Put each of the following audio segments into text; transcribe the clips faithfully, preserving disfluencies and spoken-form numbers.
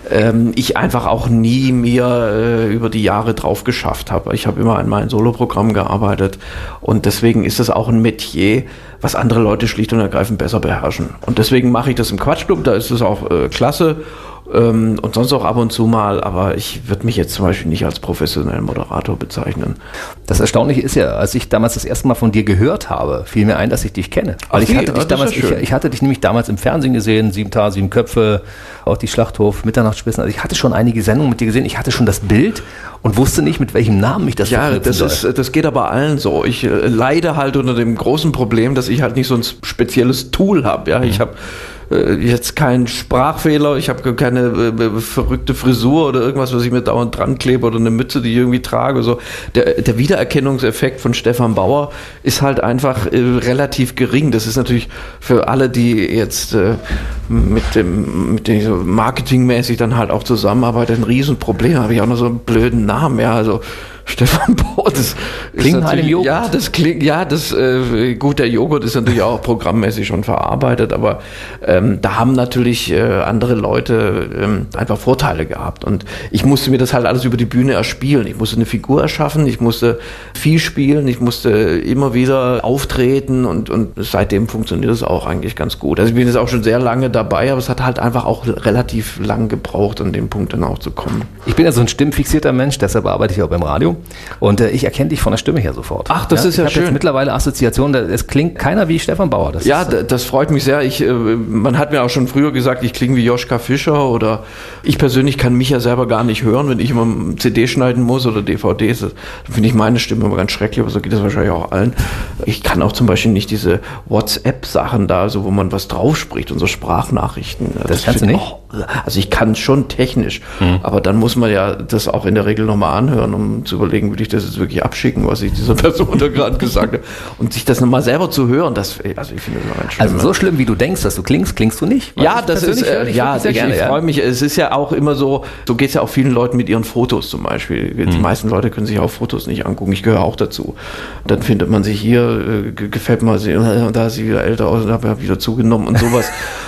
ähm, ich einfach auch nie mir äh, über die Jahre drauf geschafft habe. Ich habe immer an meinem Soloprogramm gearbeitet und deswegen ist es auch ein Metier, was andere Leute schlicht und ergreifend besser beherrschen. Und deswegen mache ich das im Quatschclub, da ist es auch äh, klasse. Ähm, und sonst auch ab und zu mal, aber ich würde mich jetzt zum Beispiel nicht als professionellen Moderator bezeichnen. Das Erstaunliche ist ja, als ich damals das erste Mal von dir gehört habe, fiel mir ein, dass ich dich kenne. Weil ich, hatte dich damals, ich, ich hatte dich nämlich damals im Fernsehen gesehen, Sieben Tage, Sieben Köpfe, auch die Schlachthof, Mitternachtsspitzen. Also ich hatte schon einige Sendungen mit dir gesehen, ich hatte schon das Bild und wusste nicht, mit welchem Namen ich das Ja, das soll. ist, das geht aber allen so. Ich äh, leide halt unter dem großen Problem, dass ich halt nicht so ein spezielles Tool habe. Ja, mhm. ich habe jetzt kein Sprachfehler, ich habe keine äh, verrückte Frisur oder irgendwas, was ich mir dauernd dran klebe oder eine Mütze, die ich irgendwie trage. So. Der, der Wiedererkennungseffekt von Stefan Bauer ist halt einfach äh, relativ gering. Das ist natürlich für alle, die jetzt äh, mit dem, mit dem so marketingmäßig dann halt auch zusammenarbeiten, ein Riesenproblem. Habe ich auch noch so einen blöden Namen, ja, also Stefan Bauer, das klingt nach einem Joghurt. Ja, das klingt, ja, das, äh, gut, der Joghurt ist natürlich auch programmmäßig schon verarbeitet, aber ähm, da haben natürlich äh, andere Leute ähm, einfach Vorteile gehabt und ich musste mir das halt alles über die Bühne erspielen. Ich musste eine Figur erschaffen, ich musste viel spielen, ich musste immer wieder auftreten und, und seitdem funktioniert es auch eigentlich ganz gut. Also ich bin jetzt auch schon sehr lange dabei, aber es hat halt einfach auch relativ lang gebraucht, an dem Punkt dann auch zu kommen. Ich bin ja so ein stimmfixierter Mensch, deshalb arbeite ich auch beim Radio. Und äh, ich erkenne dich von der Stimme her sofort. Ach, das ja, ist ja ich schön. Jetzt mittlerweile Assoziationen, es klingt keiner wie Stefan Bauer. Das ja, ist, d- das freut mich sehr. Ich, äh, man hat mir auch schon früher gesagt, ich klinge wie Joschka Fischer oder ich persönlich kann mich ja selber gar nicht hören, wenn ich immer C D schneiden muss oder D V Ds. Dann finde ich meine Stimme immer ganz schrecklich, aber so geht das wahrscheinlich auch allen. Ich kann auch zum Beispiel nicht diese WhatsApp-Sachen da, also wo man was drauf spricht und so Sprachnachrichten. Das, das kannst du nicht? Oh, also ich kann es schon technisch, mhm. aber dann muss man ja das auch in der Regel nochmal anhören, um zu überlegen, will ich das jetzt wirklich abschicken, was ich dieser Person da gerade gesagt habe. Und sich das nochmal selber zu hören, das, also ich finde das ganz schlimm. Also so schlimm, wie du denkst, dass du klingst, klingst du nicht? Ja, das ist, äh, ja, ich, gerne, ich ja. freue mich. Es ist ja auch immer so, so geht es ja auch vielen Leuten mit ihren Fotos zum Beispiel. Die hm. meisten Leute können sich auch Fotos nicht angucken. Ich gehöre auch dazu. Dann findet man sich hier, äh, gefällt man sich, äh, da ist sie wieder älter aus und habe wieder zugenommen und sowas.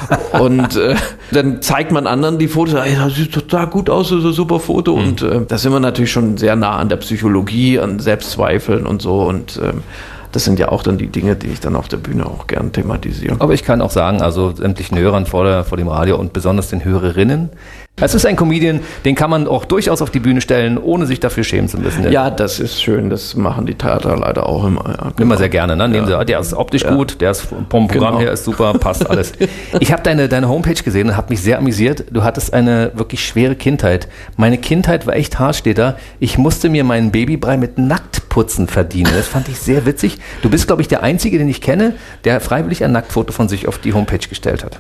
Und äh, dann zeigt man anderen die Fotos, ey, das sieht total gut aus, das ist ein super Foto. Hm. Und äh, da sind wir natürlich schon sehr nah an der Psychologie, an Selbstzweifeln und so. Und ähm, das sind ja auch dann die Dinge, die ich dann auf der Bühne auch gern thematisiere. Aber ich kann auch sagen, also sämtlichen Hörern vor, der, vor dem Radio und besonders den Hörerinnen, es ist ein Comedian, den kann man auch durchaus auf die Bühne stellen, ohne sich dafür schämen zu müssen. Ja, das ist schön, das machen die Theater leider auch immer. Ja, genau. Immer sehr gerne, ne? Nehmen ja. Sie, der ist optisch ja. gut, der ist vom Programm genau. her ist super, passt alles. Ich habe deine, deine Homepage gesehen und habe mich sehr amüsiert. Du hattest eine wirklich schwere Kindheit. Meine Kindheit war echt hart, steht da. Ich musste mir meinen Babybrei mit Nacktputzen verdienen. Das fand ich sehr witzig. Du bist, glaube ich, der Einzige, den ich kenne, der freiwillig ein Nacktfoto von sich auf die Homepage gestellt hat.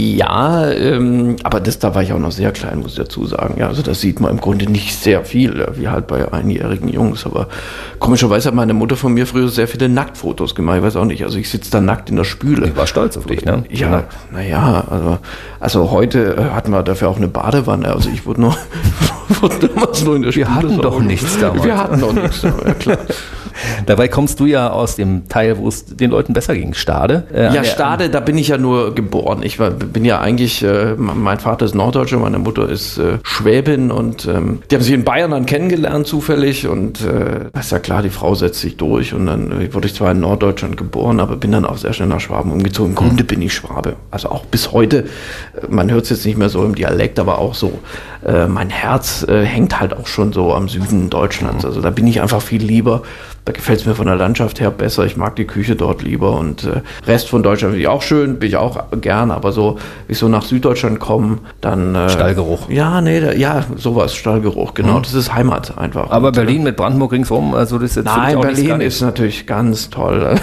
Ja, ähm, aber das, da war ich auch noch sehr klein, muss ich dazu sagen. Ja, also das sieht man im Grunde nicht sehr viel, ja, wie halt bei einjährigen Jungs. Aber komischerweise hat meine Mutter von mir früher sehr viele Nacktfotos gemacht. Ich weiß auch nicht, also ich sitze da nackt in der Spüle. Ich war stolz auf dich, ne? Ja, naja, also, also heute hatten wir dafür auch eine Badewanne. Also ich wurde noch wurde damals nur in der Spüle. Wir hatten doch nichts damals. Wir hatten doch nichts damals, ja klar. Dabei kommst du ja aus dem Teil, wo es den Leuten besser ging, Stade. Äh, ja, Stade, da bin ich ja nur geboren. Ich war, bin ja eigentlich, äh, mein Vater ist Norddeutscher, meine Mutter ist äh, Schwäbin und ähm, die haben sich in Bayern dann kennengelernt zufällig und äh, ist ja klar, die Frau setzt sich durch und dann äh, wurde ich zwar in Norddeutschland geboren, aber bin dann auch sehr schnell nach Schwaben umgezogen. Im Grunde bin ich Schwabe. Also auch bis heute, man hört es jetzt nicht mehr so im Dialekt, aber auch so, äh, mein Herz äh, hängt halt auch schon so am Süden Deutschlands. Also da bin ich einfach viel lieber. Da gefällt es mir von der Landschaft her besser. Ich mag die Küche dort lieber und äh, Rest von Deutschland finde ich auch schön, bin ich auch gern, aber so, wie ich so nach Süddeutschland komme, dann... Äh, Stallgeruch. Ja, nee, da, ja, sowas, Stallgeruch, genau, mhm. Das ist Heimat einfach. Aber und, Berlin mit Brandenburg ringsrum, also das ist jetzt nein, auch Berlin ist natürlich ganz toll.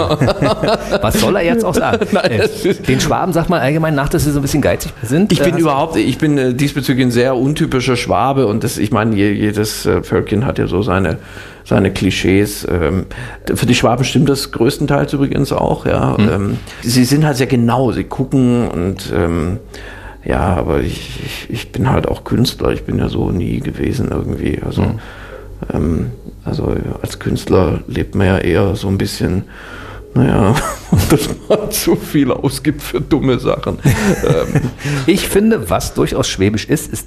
Was soll er jetzt auch sagen? Nein, den Schwaben sagt man allgemein nach, dass sie so ein bisschen geizig sind. Ich bin überhaupt, ich bin äh, diesbezüglich ein sehr untypischer Schwabe und das, ich meine, jedes äh, Völkchen hat ja so seine seine Klischees. Ähm, für die Schwaben stimmt das größtenteils übrigens auch. Ja. Mhm. Ähm, sie sind halt sehr genau, sie gucken und ähm, ja, aber ich, ich, ich bin halt auch Künstler, ich bin ja so nie gewesen irgendwie. Also, mhm. ähm, also als Künstler lebt man ja eher so ein bisschen, naja, dass man zu viel ausgibt für dumme Sachen. Ich finde, was durchaus schwäbisch ist, ist